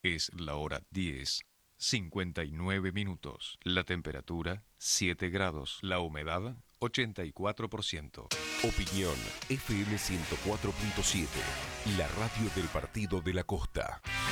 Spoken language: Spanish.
Es la hora 10:59. La temperatura 7 grados. La humedad 84%. Opinión FM 104.7, la radio del Partido de la Costa.